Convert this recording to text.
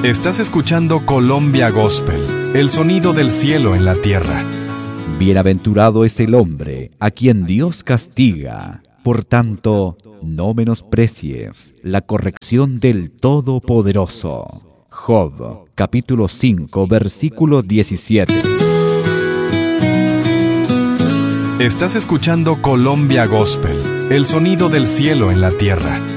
Estás escuchando Colombia Gospel, el sonido del cielo en la tierra. Bienaventurado es el hombre a quien Dios castiga. Por tanto, no menosprecies la corrección del Todopoderoso. Job, capítulo 5, versículo 17. Estás escuchando Colombia Gospel, el sonido del cielo en la tierra.